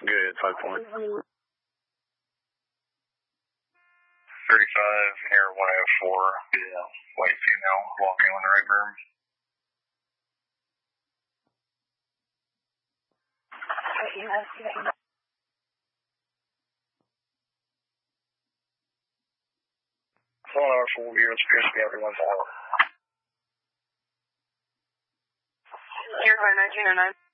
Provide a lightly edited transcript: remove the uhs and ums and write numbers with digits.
good, 5 point. 35 near 104. Yeah. White female walking on the right berm. One hour full view, it's supposed to be everyone's out. 1909.